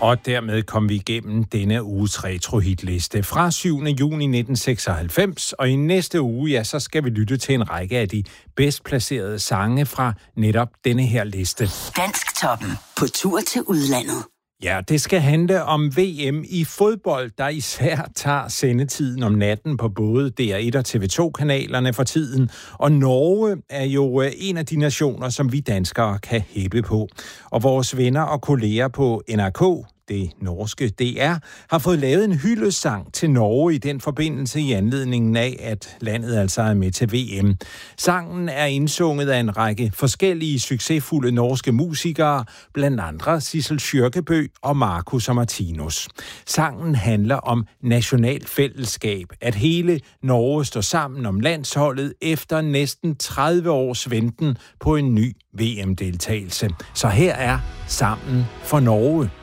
Og dermed kom vi igennem denne uges retro-hitliste fra 7. juni 1996. Og i næste uge, ja, så skal vi lytte til en række af de bedst placerede sange fra netop denne her liste. Dansktoppen på tur til udlandet. Ja, det skal handle om VM i fodbold, der især tager sendetiden om natten på både DR1 og TV2-kanalerne for tiden. Og Norge er jo en af de nationer, som vi danskere kan hæppe på. Og vores venner og kolleger på NRK, det norske DR, har fået lavet en hyldesang til Norge i den forbindelse i anledningen af, at landet altså er med til VM. Sangen er indsunget af en række forskellige succesfulde norske musikere, blandt andre Sissel Kyrkjebø og Marcus og Martinus. Sangen handler om national fællesskab, at hele Norge står sammen om landsholdet efter næsten 30 års venten på en ny VM-deltagelse. Så her er Sammen for Norge.